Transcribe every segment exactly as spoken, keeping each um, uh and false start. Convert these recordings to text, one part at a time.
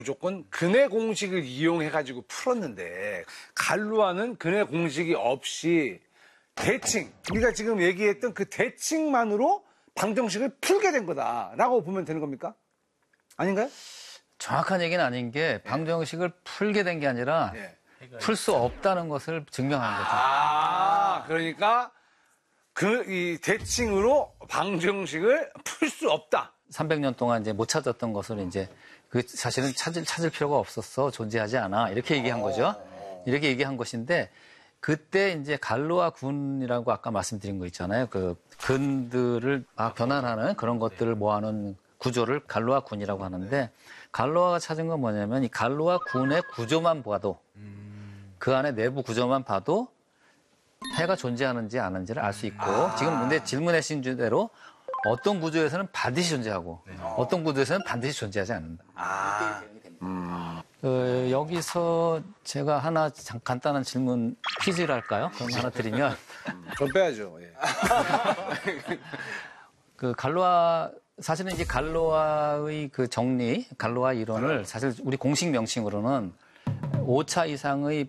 무조건 근해 공식을 이용해가지고 풀었는데 갈루아는 근해 공식이 없이 대칭, 우리가 지금 얘기했던 그 대칭만으로 방정식을 풀게 된 거다라고 보면 되는 겁니까? 아닌가요? 정확한 얘기는 아닌 게 방정식을 풀게 된 게 아니라 네. 풀 수 없다는 것을 증명한 거죠. 아, 그러니까 그 이 대칭으로 방정식을 풀 수 없다. 삼백 년 동안 이제 못 찾았던 것을 이제 그 사실은 찾을 찾을 필요가 없었어, 존재하지 않아, 이렇게 얘기한 거죠. 이렇게 얘기한 것인데 그때 이제 갈루아 군이라고 아까 말씀드린 거 있잖아요. 그 근들을 아, 변환하는 그런 것들을 모아놓은 구조를 갈루아 군이라고 하는데 갈루아가 찾은 건 뭐냐면 이 갈루아 군의 구조만 봐도 그 안에 내부 구조만 봐도 해가 존재하는지 아닌지를 알 수 있고 아. 지금 근데 질문하신 대로 어떤 구조에서는 반드시 존재하고 네. 어떤 구조에서는 반드시 존재하지 않는다. 아. 음. 어, 여기서 제가 하나 장, 간단한 질문 퀴즈를 할까요? 그럼 하나 드리면 그럼 빼야죠. 예. 그 갈루아 사실은 이제 갈루아의 그 정리, 갈루아 이론을 사실 우리 공식 명칭으로는 오 차 이상의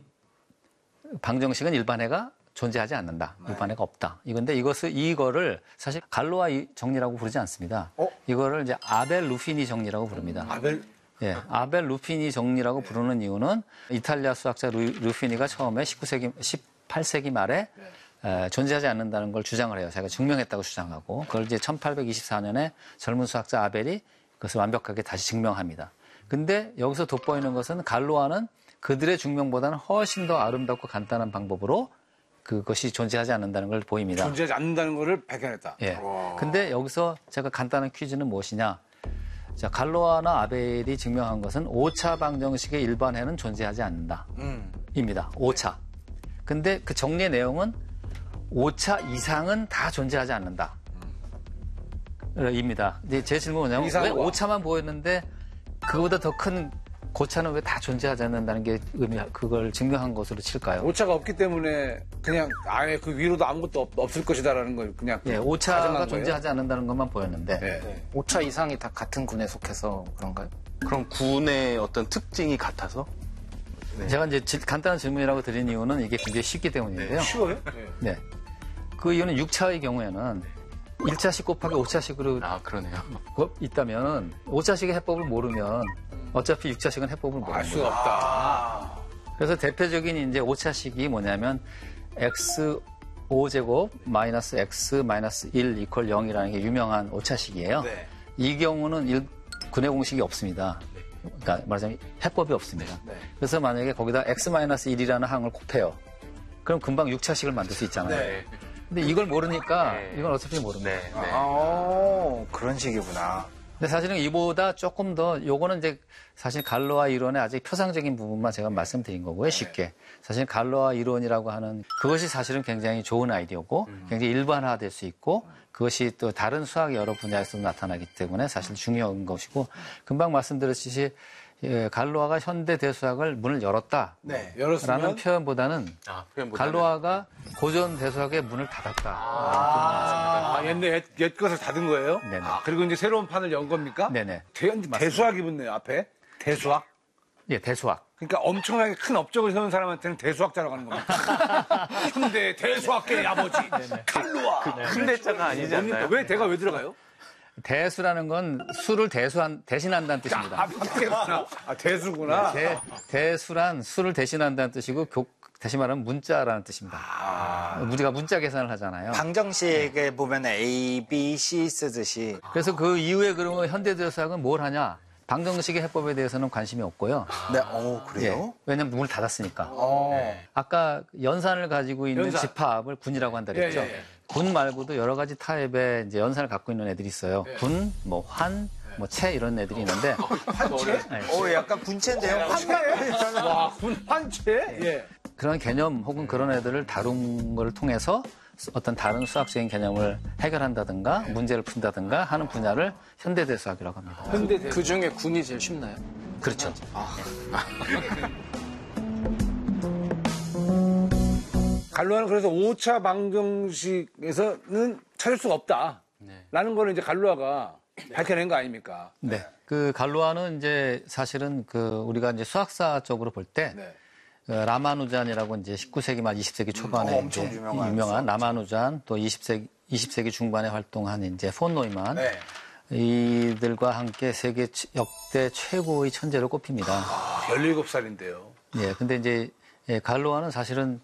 방정식은 일반해가 존재하지 않는다. 일반해가 없다. 이건데 이것을 이거를 사실 갈루아 정리라고 부르지 않습니다. 어? 이거를 이제 아벨 루피니 정리라고 부릅니다. 아벨? 예, 아벨 루피니 정리라고 네. 부르는 이유는 이탈리아 수학자 루, 루피니가 처음에 십구 세기, 십팔 세기 말에 네. 에, 존재하지 않는다는 걸 주장을 해요. 자기가 증명했다고 주장하고 그걸 이제 천팔백이십사 년에 젊은 수학자 아벨이 그것을 완벽하게 다시 증명합니다. 근데 여기서 돋보이는 것은 갈루아는 그들의 증명보다는 훨씬 더 아름답고 간단한 방법으로 그것이 존재하지 않는다는 걸 보입니다. 존재하지 않는다는 것을 발견했다. 예. 와. 근데 여기서 제가 간단한 퀴즈는 무엇이냐. 자, 갈루아나 아벨이 증명한 것은 오 차 방정식의 일반해는 존재하지 않는다. 음. 입니다. 오 차. 근데 그 정리의 내용은 오 차 이상은 다 존재하지 않는다. 음. 입니다. 이제 제 질문은 뭐냐면 왜 오 차만 보였는데 그거보다 더 큰 고차는 왜 다 존재하지 않는다는 게 의미, 그걸 증명한 것으로 칠까요? 오차가 없기 때문에 그냥 아예 그 위로도 아무것도 없, 없을 것이다라는 걸 그냥. 예, 오차가 존재하지 않는다는 것만 보였는데. 네. 네. 오차 이상이 다 같은 군에 속해서 그런가요? 그럼 군의 어떤 특징이 같아서? 네. 제가 이제 지, 간단한 질문이라고 드린 이유는 이게 굉장히 쉽기 때문인데요. 네. 쉬워요? 네. 네. 그 이유는 육 차의 경우에는 일 차식 곱하기 오 차식으로. 아, 그러네요. 있다면 오 차식의 해법을 모르면 어차피 육 차식은 해법을 모르는 알 수가 없다. 그래서 대표적인 이제 오 차식이 뭐냐면 x 오 제곱 마이너스 x 마이너스 일 이퀄 영이라는 게 유명한 오 차식이에요. 네. 이 경우는 일, 근해 공식이 없습니다. 그러니까 말하자면 해법이 없습니다. 네. 그래서 만약에 거기다 x 마이너스 일이라는 항을 곱해요. 그럼 금방 육 차식을 만들 수 있잖아요. 네. 근데 이걸 모르니까 네. 이건 어차피 모릅니다. 네. 네. 아, 그런 식이구나. 근데 사실은 이보다 조금 더 요거는 이제 사실 갈루아 이론의 아직 표상적인 부분만 제가 말씀드린 거고요. 쉽게. 사실 갈루아 이론이라고 하는 그것이 사실은 굉장히 좋은 아이디어고 굉장히 일반화될 수 있고 그것이 또 다른 수학 여러 분야에서도 나타나기 때문에 사실 중요한 것이고 금방 말씀드렸듯이 예, 갈루아가 현대 대수학을 문을 열었다라는 네, 표현보다는, 아, 표현보다는 갈루아가 고전 대수학의 문을 닫았다. 아, 아 옛날 옛, 옛 것을 닫은 거예요? 네네. 아, 그리고 이제 새로운 판을 연 겁니까? 네네. 대, 대수학이 붙네요, 앞에. 대수학? 예, 대수학. 그러니까 엄청나게 큰 업적을 세운 사람한테는 대수학자라고 하는 겁니다. 현대 대수학계의 아버지, 네네. 갈루아. 그, 큰 대자가 아니지 않나요? 왜 대가 왜 들어가요? 대수라는 건 수를 대수한, 대신한다는 뜻입니다. 아, 아 대수구나. 네, 대, 대수란 수를 대신한다는 뜻이고, 교, 다시 말하면 문자라는 뜻입니다. 아. 우리가 문자 계산을 하잖아요. 방정식에 네. 보면 A, B, C 쓰듯이. 그래서 그 이후에 그러면 현대대수학은 뭘 하냐? 방정식의 해법에 대해서는 관심이 없고요. 네, 어, 그래요? 예, 왜냐면 문을 닫았으니까. 네. 아까 연산을 가지고 있는 연산. 집합을 군이라고 한다 그랬죠. 예, 예, 예. 군 말고도 여러 가지 타입의 이제 연산을 갖고 있는 애들이 있어요. 예. 군, 뭐 환, 뭐 채 이런 애들이 있는데. 환채? 네. 어, 약간 군채인데요. 환채? 와, 군 환채? 예. 그런 개념 혹은 그런 애들을 다룬 걸 통해서 어떤 다른 수학적인 개념을 해결한다든가 문제를 푼다든가 하는 분야를 현대대수학이라고 합니다. 현대대. 그 중에 군이 제일 쉽나요? 그렇죠. 아. 갈루아는 그래서 오 차 방정식에서는 찾을 수가 없다. 네. 라는 거는 이제 갈루아가 밝혀낸 거 아닙니까? 네. 그 갈로아는 이제 사실은 그 우리가 이제 수학사 쪽으로 볼 때 네. 그 라마누잔이라고 이제 십구 세기 말 이십 세기 초반에 어, 엄청 이제 유명한 유명한 라마누잔 또 이십 세기 이십 세기 중반에 활동한 이제 폰 노이만 네. 이들과 함께 세계 최- 역대 최고의 천재로 꼽힙니다. 아, 열일곱 살인데요. 예, 근데 이제 예, 갈로아는 사실은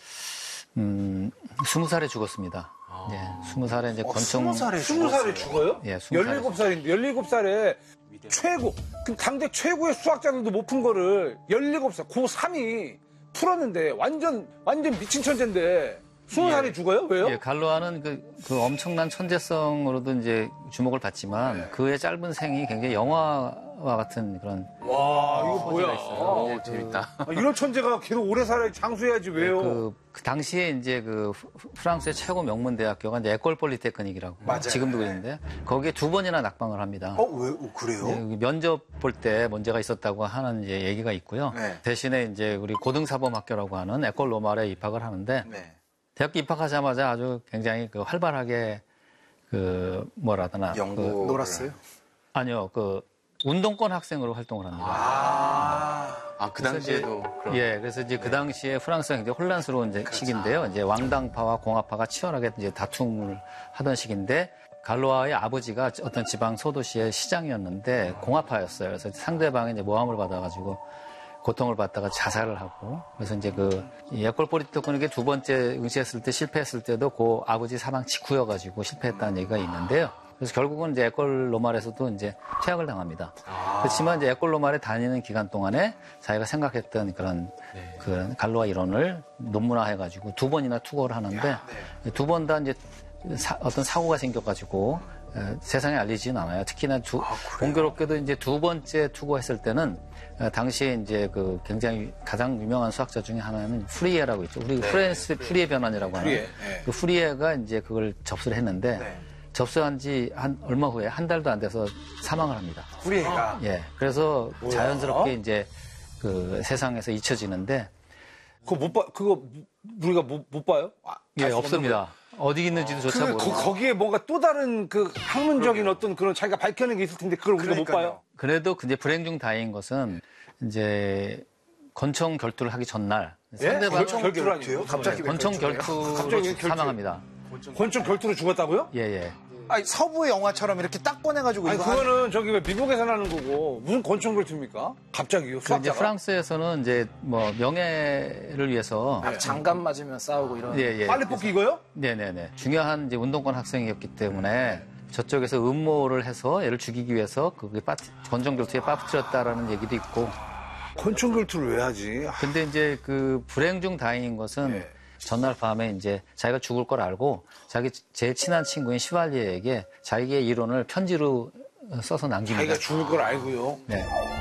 음, 스무 살에 죽었습니다. 예, 스무 살에 이제 권총 스무 살에 스무 살에 죽어요? 예, 스무 살에 열일곱 살인데 열일곱 살에 최고 그 당대 최고의 수학자들도 못 푼 거를 열일곱 살 고삼이 풀었는데 완전 완전 미친 천재인데 스무 살에 죽어요? 왜요? 예, 갈로아는 그, 그 엄청난 천재성으로도 이제 주목을 받지만 네. 그의 짧은 생이 굉장히 영화와 같은 그런 와 이거 뭐야? 오, 재밌다. 아, 이런 천재가 계속 오래 살아 장수해야지 왜요? 그, 그 당시에 이제 그 프- 프랑스의 최고 명문 대학교가 이제 에콜 폴리테크닉이라고 맞아요. 지금도 그러는데 거기에 두 번이나 낙방을 합니다. 어, 왜, 어, 그래요? 예, 여기 면접 볼 때 문제가 있었다고 하는 이제 얘기가 있고요. 네. 대신에 이제 우리 고등사범학교라고 하는 에콜 로말에 입학을 하는데 네. 대학교 입학하자마자 아주 굉장히 그 활발하게 그 뭐라 하더나 연구. 그, 놀았어요? 아니요 그 운동권 학생으로 활동을 합니다. 아, 그 당시에도 그런. 예, 그래서 이제 그 당시에 프랑스가 굉장히 혼란스러운 이제 시기인데요. 이제 왕당파와 공화파가 치열하게 이제 다툼을 하던 시기인데 갈로아의 아버지가 어떤 지방 소도시의 시장이었는데 공화파였어요. 그래서 상대방이 이제 모함을 받아가지고 고통을 받다가 자살을 하고 그래서 이제 그 에콜 폴리테크닉에 두 번째 응시했을 때 실패했을 때도 그 아버지 사망 직후여가지고 실패했다는 얘기가 있는데요. 그래서 결국은 이제 에콜 로말에서도 이제 퇴학을 당합니다. 그렇지만 이제 에콜 로말에 다니는 기간 동안에 자기가 생각했던 그런 그런 갈로아 이론을 논문화해가지고 두 번이나 투고를 하는데 두 번 다 이제 사- 어떤 사고가 생겨가지고 에, 세상에 알리지는 않아요. 특히나 두, 공교롭게도 이제 두 번째 투고했을 때는 에, 당시에 이제 그 굉장히 가장 유명한 수학자 중에 하나는 프리에라고 있죠. 우리 프랑스 프리에 변환이라고 하는 프리에, 네. 그 프리에가 이제 그걸 접수를 했는데 네. 접수한 지 한 얼마 후에 한 달도 안 돼서 사망을 합니다. 후리가 예, 그래서 자연스럽게 이제 그 세상에서 잊혀지는데 그거 못 봐, 그거 우리가 못, 못 봐요? 아, 예, 알수 없는 없습니다. 어디 있는지조차 그, 모르고. 거, 거기에 뭔가 또 다른 그 학문적인 어떤 그런 자기가 밝혀낸 게 있을 텐데 그걸 우리가 못 그러니까요. 봐요? 그래도 근데 불행 중 다행인 것은 이제 권총 결투를 하기 전날 상대방 권총 결투를 아니에요? 갑자기 왜 권총 결투를 해요? 결투로 갑자기 왜 결투? 사망합니다. 권총 결투로 죽었다고요? 예, 예. 아니, 서부 영화처럼 이렇게 딱 꺼내가지고 아니 이거 한- 그거는 저기 왜 미국에서 나는 거고 무슨 권총 결투입니까? 갑자기요? 그 이제 수학자가? 프랑스에서는 이제 뭐 명예를 위해서 아, 장갑 맞으면 싸우고 이런. 예, 예. 빨리 뽑기 이거요? 네네네. 중요한 이제 운동권 학생이었기 때문에 저쪽에서 음모를 해서 얘를 죽이기 위해서 그게 빠트, 권총 결투에 빠뜨렸다라는 얘기도 있고. 권총 결투를 왜 하지? 아, 근데 이제 그 불행 중 다행인 것은 예. 전날 밤에 이제 자기가 죽을 걸 알고 자기 제일 친한 친구인 시발리에게 자기의 이론을 편지로 써서 남깁니다. 자기가 죽을 걸 알고요. 네.